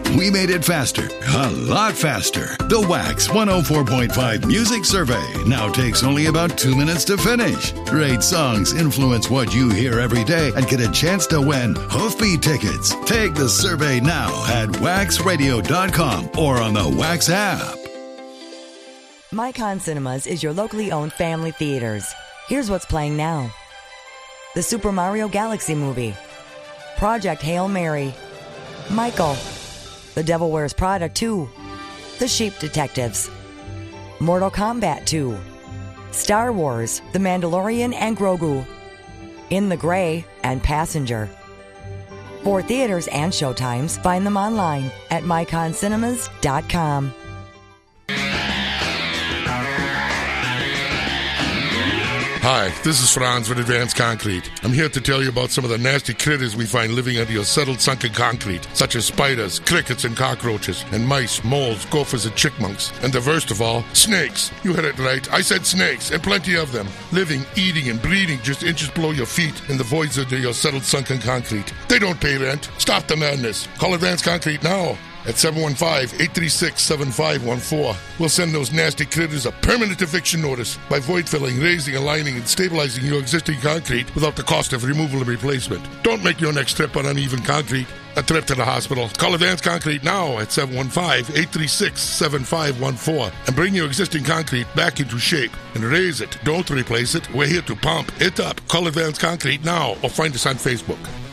We made it faster, a lot faster. The Wax 104.5 Music Survey now takes only about 2 minutes to finish. Great songs influence what you hear every day and get a chance to win Hoofbeat tickets. Take the survey now at waxradio.com or on the Wax app. Micon Cinemas is your locally owned family theaters. Here's what's playing now. The Super Mario Galaxy movie, Project Hail Mary, Michael, The Devil Wears Prada 2, The Sheep Detectives, Mortal Kombat 2, Star Wars, The Mandalorian and Grogu, In the Gray, and Passenger. For theaters and showtimes, find them online at myconcinemas.com. Hi, this is Franz with Advanced Concrete. I'm here to tell you about some of the nasty critters we find living under your settled, sunken concrete, such as spiders, crickets, and cockroaches, and mice, moles, gophers, and chickmunks. And the worst of all, snakes. You heard it right. I said snakes, and plenty of them. Living, eating, and breeding just inches below your feet in the voids under your settled, sunken concrete. They don't pay rent. Stop the madness. Call Advanced Concrete now at 715-836-7514. We'll send those nasty critters a permanent eviction notice by void filling, raising, aligning, and stabilizing your existing concrete without the cost of removal and replacement. Don't make your next trip on uneven concrete a trip to the hospital. Call Advanced Concrete now at 715-836-7514 and bring your existing concrete back into shape and raise it. Don't replace it. We're here to pump it up. Call Advanced Concrete now or find us on Facebook.